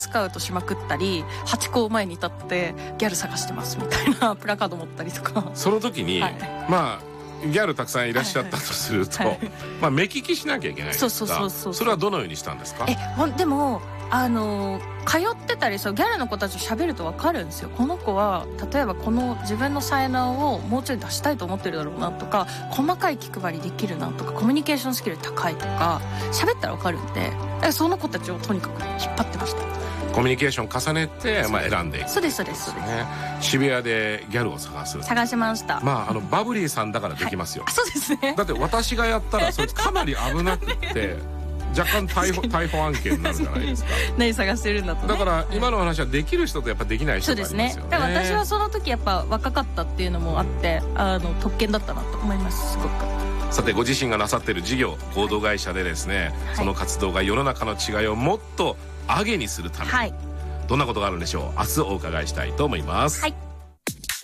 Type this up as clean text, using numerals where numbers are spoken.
スカウトしまくったり、ハチ公前に立ってギャル探してますみたいなプラカード持ったりとか。 その時に、まあギャルたくさんいらっしゃったとすると、まあ目利きしなきゃいけないですか。それはどのようにしたんですか？ でも通ってたりギャルの子たちと喋ると分かるんですよ。この子は例えばこの自分の才能をもうちょい出したいと思ってるだろうなとか、細かい気配りできるなとか、コミュニケーションスキル高いとか喋ったら分かるんで、その子たちをとにかく引っ張ってました。 コミュニケーション重ねて、まあ、選んでいく。 そうです。 渋谷でギャルを探しました。 まあバブリーさんだからできますよ。 そうですね。 だって私がやったらそれかなり危なくって若干逮捕案件になるじゃないですか。 何探してるんだとね。 だから今の話はできる人とやっぱできない人がいますよね。 そうですね。だから私はその時やっぱ若かったっていうのもあって、特権だったなと思います。すごく。 さて、ご自身がなさっている事業、合同会社でですね、その活動が世の中の違いをもっと上げにするために、どんなことがあるんでしょう。明日お伺いしたいと思います。